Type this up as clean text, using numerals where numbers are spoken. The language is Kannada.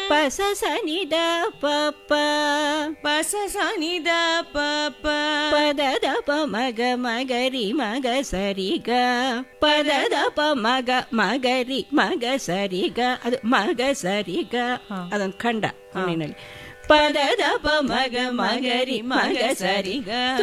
ಪಸ ಸನಿದ ಪಪ್ಪ ಪಸ ಸನಿದ ಪಪ್ಪ ಪದದ ಪ ಮಗ ಮಗರಿ ಮಗ ಸರಿಗ ಪದದ ಪ ಮಗ ಮಗರಿ ಮಗ ಸರಿಗ ಅದು ಮಗ ಸರಿಗ ಅದೊಂದು ಖಂಡ ಹಾಡಿನಲ್ಲಿ ಪದದ ಪ ಮಗ ಮಗರಿ ಮಗ ಸರಿಗ